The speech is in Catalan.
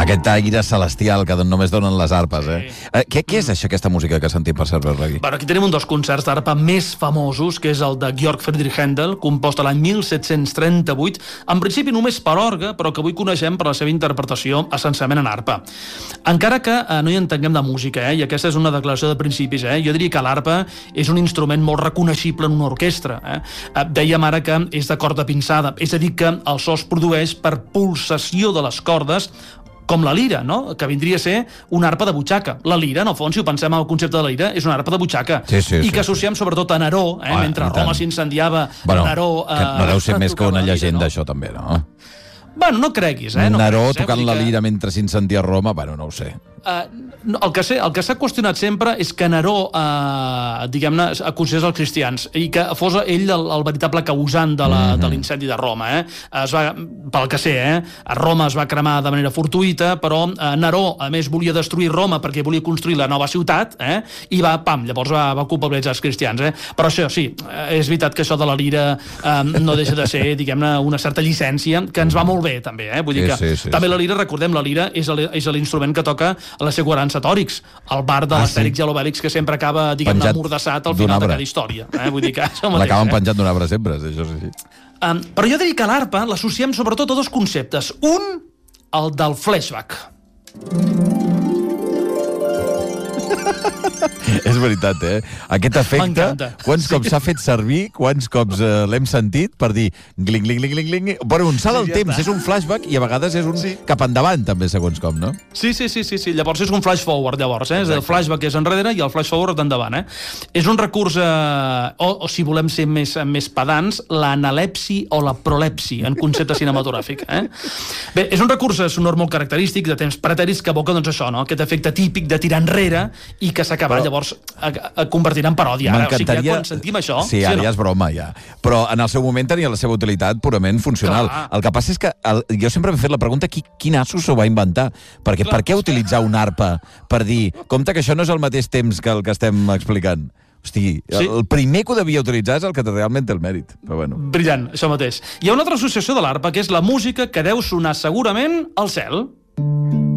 Aquest aire celestial que només donen les arpes, Què és això, aquesta música que sentim per Servei Reggae? Aquí tenim un dels concerts d'arpa més famosos, que és el de Georg Friedrich Händel, compost l'any 1738, en principi només per orgue, però que avui coneixem per la seva interpretació essencialment en arpa. Encara que no hi entenguem de música, i aquesta és una declaració de principis, jo diria que l'arpa és un instrument molt reconeixible en una orquestra. Dèiem ara que és de corda pinçada, és a dir, que el so es produeix per pulsació de les cordes, com la lira, no? Que vindria a ser una arpa de butxaca. La lira, en el fons, si ho pensem al concepte de la lira, és una arpa de butxaca. I que associem sobretot a Neró, mentre Roma s'incendiava, Neró... No deu ser més que una llegenda, això també, no? Bueno, no creguis, Neró tocant la lira mentre s'incendia Roma, bueno, no ho sé. El que s'ha qüestionat sempre és que Neró, diguem-ne, aconsellés els cristians i que fos ell el veritable causant de l'incendi de Roma. Pel que sé, a Roma es va cremar de manera fortuïta, però Neró, a més, volia destruir Roma perquè volia construir la nova ciutat, i llavors va culpabilitzar els cristians. Però això, sí, és veritat que això de la lira no deixa de ser, diguem-ne, una certa llicència que ens va molt bé, també. Vull dir que també la lira, recordem, la lira és l'instrument que toca a la Segurants Atòrics, el bar de l'Astèrix i l'Obèlix, que sempre acaba, diguem-ne, amordassat al final de cada història. Vull dir que això mateix. L'acaben penjant d'un arbre sempre, això sí. Però jo diria que l'arpa l'associem sobretot a dos conceptes. Un, el del flashback. És veritat, Aquest efecte, quants cops s'ha fet servir, quants cops l'hem sentit per dir gling, gling, gling, gling, gling. Bueno, un salt al temps, és un flashback i a vegades és un cap endavant, també, segons com, no? Sí. Llavors és un flash forward, llavors. El flashback és enrere i el flash forward endavant. És un recurs, o si volem ser més pedants, l'analepsi o la prolepsi, en concepte cinematogràfic. Bé, és un recurs sonor molt característic de temps pretèrits que evoca, doncs, això, no? Aquest efecte típic de tirar enrere i que s'acaba llavors convertint en paròdia. O sigui, ja quan sentim això... Sí, ara ja és broma, ja. Però en el seu moment tenia la seva utilitat purament funcional. El que passa és que jo sempre m'he fet la pregunta quin asso s'ho va inventar. Perquè per què utilitzar una arpa per dir, compte que això no és al mateix temps que el que estem explicant? Hosti, el primer que ho devia utilitzar és el que realment té el mèrit. Però bueno. Brillant, això mateix. Hi ha una altra associació de l'arpa, que és la música que deu sonar segurament al cel.